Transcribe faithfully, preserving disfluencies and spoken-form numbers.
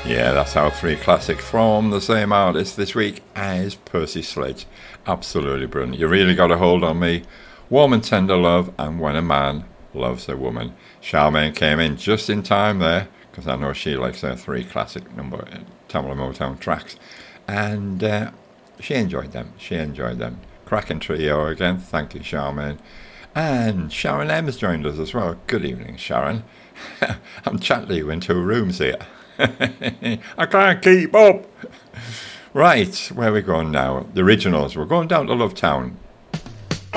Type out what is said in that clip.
Yeah, that's our three classic from the same artist this week as Percy Sledge. Absolutely brilliant. You really got a hold on me. Warm and Tender Love and When a Man Loves a Woman. Charmaine came in just in time there because I know she likes her three classic number Tamla Motown tracks. And uh, she enjoyed them. She enjoyed them. Cracking trio again. Thank you, Charmaine. And Sharon M's joined us as well. Good evening, Sharon. I'm chatting you in two rooms here. I can't keep up. Right, where are we going now? The originals. We're going down to Lovetown.